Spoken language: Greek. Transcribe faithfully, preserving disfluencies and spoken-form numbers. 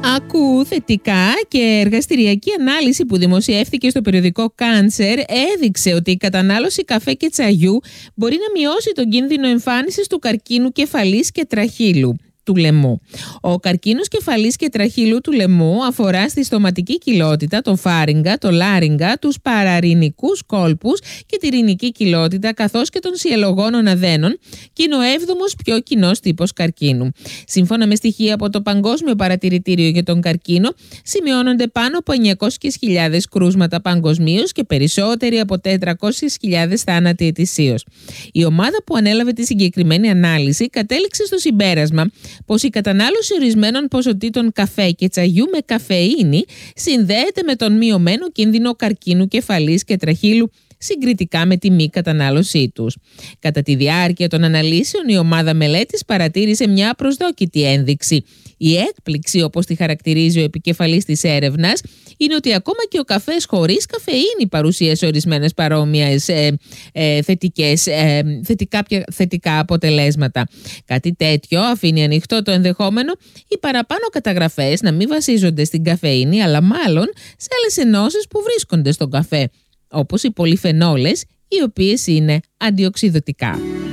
Ακού θετικά και εργαστηριακή ανάλυση που δημοσιεύθηκε στο περιοδικό Cancer έδειξε ότι η κατανάλωση καφέ και τσαγιού μπορεί να μειώσει τον κίνδυνο εμφάνισης του καρκίνου κεφαλής και τραχύλου του λαιμού. Ο καρκίνος κεφαλής και τραχύλου του λαιμού αφορά στη στοματική κοιλότητα, το φάριγγα, το λάριγγα, τους παραρρηνικούς κόλπους και τη ρηνική κοιλότητα, καθώς και των σιελογόνων αδένων, και είναι ο έβδομος πιο κοινός τύπος καρκίνου. Σύμφωνα με στοιχεία από το Παγκόσμιο Παρατηρητήριο για τον Καρκίνο, σημειώνονται πάνω από εννιακόσιες χιλιάδες κρούσματα παγκοσμίως και περισσότεροι από τετρακόσιες χιλιάδες θάνατοι ετησίως. Η ομάδα που ανέλαβε τη συγκεκριμένη ανάλυση κατέληξε στο συμπέρασμα πως η κατανάλωση ορισμένων ποσοτήτων καφέ και τσαγιού με καφεΐνη συνδέεται με τον μειωμένο κίνδυνο καρκίνου κεφαλής και τραχύλου συγκριτικά με τη μη κατανάλωσή τους. Κατά τη διάρκεια των αναλύσεων, η ομάδα μελέτης παρατήρησε μια απροσδόκητη ένδειξη. Η έκπληξη, όπως τη χαρακτηρίζει ο επικεφαλής της έρευνας, είναι ότι ακόμα και ο καφές χωρίς καφεΐνη παρουσίασε ορισμένες παρόμοιες ε, ε, θετικές, ε, θετικά, θετικά αποτελέσματα. Κάτι τέτοιο αφήνει ανοιχτό το ενδεχόμενο οι παραπάνω καταγραφές να μην βασίζονται στην καφεΐνη, αλλά μάλλον σε άλλες ενώσεις που βρίσκονται στον καφέ, όπως οι πολυφενόλες, οι οποίες είναι αντιοξυδωτικά.